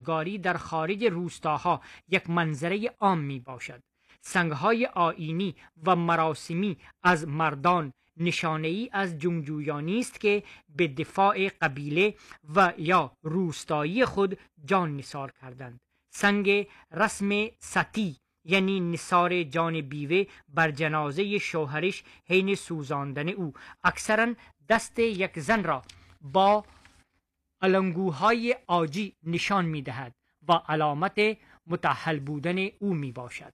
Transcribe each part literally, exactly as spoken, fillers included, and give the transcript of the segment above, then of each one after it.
بازگاری در خارج روستاها یک منظره عام می باشد. سنگهای آیینی و مراسمی از مردان نشانه‌ای از جنگجویانی است که به دفاع قبیله و یا روستایی خود جان نثار کردند. سنگ رسم ستی یعنی نثار جان بیوه بر جنازه شوهرش حین سوزاندن او اکثرا دست یک زن را با علنگوهای عاجی نشان می دهد و علامت متأهل بودن او می باشد.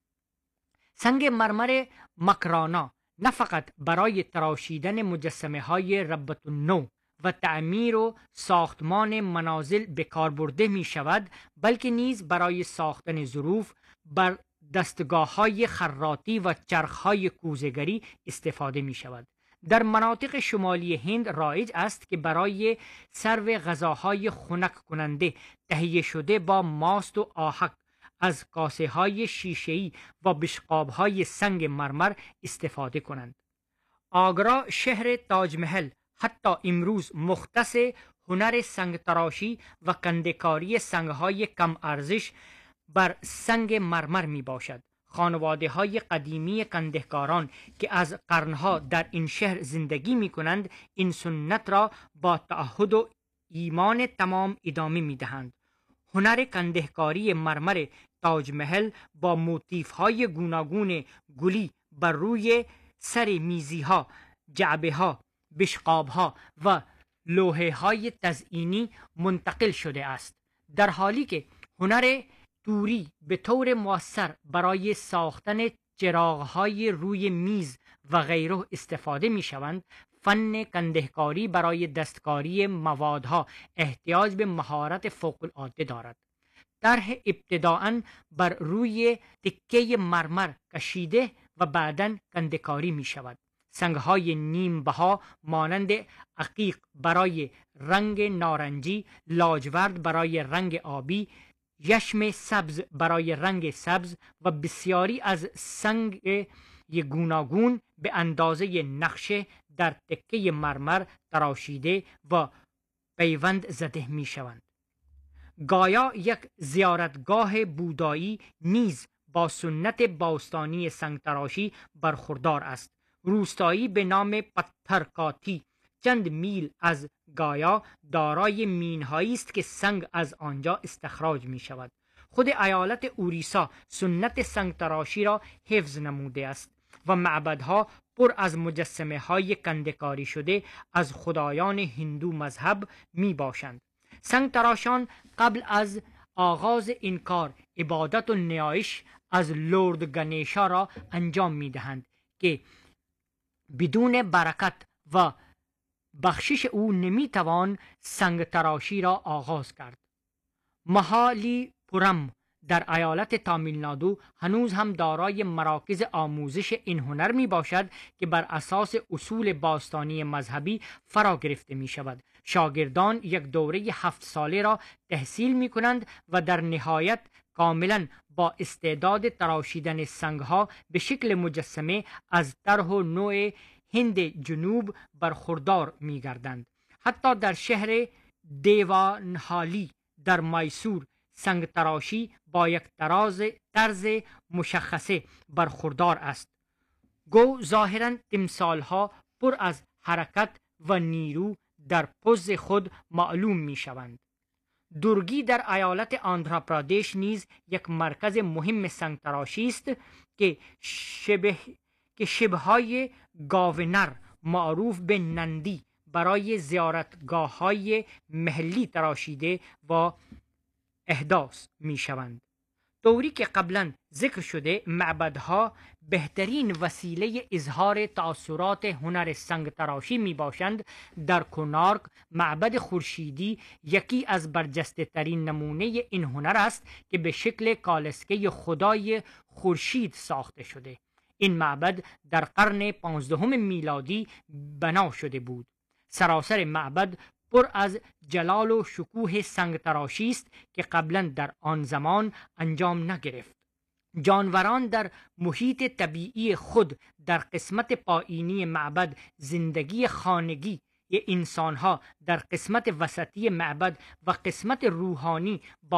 سنگ مرمر مکرانا نه فقط برای تراشیدن مجسمه های ربة النوع و تعمیر و ساختمان منازل به کار برده می شود، بلکه نیز برای ساختن ظروف بر دستگاه های خراطی و چرخ های کوزه‌گری استفاده می شود. در مناطق شمالی هند رایج است که برای سرو غذاهای خنک کننده تهیه شده با ماست و آهک از کاسه های شیشه‌ای و بشقاب های سنگ مرمر استفاده کنند. آگرا، شهر تاج محل، حتی امروز مختص هنر سنگ تراشی و کنده‌کاری سنگ های کم ارزش بر سنگ مرمر می باشد. خانواده های قدیمی کندهکاران که از قرنها در این شهر زندگی می کنند این سنت را با تعهد و ایمان تمام ادامه می دهند. هنر کندهکاری مرمر تاج محل با موتیف های گوناگون گلی بر روی سر میزی ها، جعبه ها، بشقاب ها و لوحه های تزئینی منتقل شده است، در حالی که هنر توری به طور مؤثر برای ساختن چراغ‌های روی میز و غیره استفاده می‌شوند. فن کندهکاری برای دستکاری موادها احتیاج به مهارت فوق‌العاده دارد. طرح ابتداءً بر روی تکه مرمر کشیده و بعداً کندهکاری می‌شود. سنگ‌های نیم بها مانند عقیق برای رنگ نارنجی، لاجورد برای رنگ آبی، یشم سبز برای رنگ سبز و بسیاری از سنگ گوناگون به اندازه نقشه در تکه مرمر تراشیده و پیوند زده می شوند. گایا یک زیارتگاه بودایی نیز با سنت باستانی سنگ تراشی برخوردار است. روستایی به نام پترکاتی چند میل از گایا دارای مینهایی است که سنگ از آنجا استخراج می شود. خود ایالت اوریسا سنت سنگ تراشی را حفظ نموده است و معبدها پر از مجسمه های کنده‌کاری شده از خدایان هندو مذهب می باشند. سنگ تراشان قبل از آغاز این کار عبادت و نیایش از لورد گنیشا را انجام می دهند که بدون برکت و بخشش او نمی توان سنگ تراشی را آغاز کرد. مهالی پورم در ایالت تامیلنادو هنوز هم دارای مراکز آموزش این هنر می باشد که بر اساس اصول باستانی مذهبی فرا گرفته می شود. شاگردان یک دوره هفت ساله را تحصیل می کنند و در نهایت کاملا با استعداد تراشیدن سنگ ها به شکل مجسمه از طرح و نوع هند جنوب برخوردار می گردند. حتی در شهر دیوانحالی در مایسور سنگ تراشی با یک طراز طرز مشخصه برخوردار است. گو ظاهراً تمثال ها پر از حرکت و نیرو در پوز خود معلوم می شوند. درگی در ایالت آندھراپرادیش نیز یک مرکز مهم سنگ تراشی است که شبه که شبهای گاو نر معروف به نندی برای زیارتگاه های محلی تراشیده و احداث می شوند. طوری که قبلا ذکر شده معبدها بهترین وسیله اظهار تأثیرات هنر سنگ تراشی می باشند. در کنارک معبد خورشیدی یکی از برجسته ترین نمونه این هنر است که به شکل کالسکه خدای خورشید ساخته شده. این معبد در قرن پانزدهم میلادی بنا شده بود. سراسر معبد پر از جلال و شکوه سنگ تراشی است که قبلا در آن زمان انجام نگرفت. جانوران در محیط طبیعی خود در قسمت پایینی معبد، زندگی خانگی انسانها در قسمت وسطی معبد و قسمت روحانی با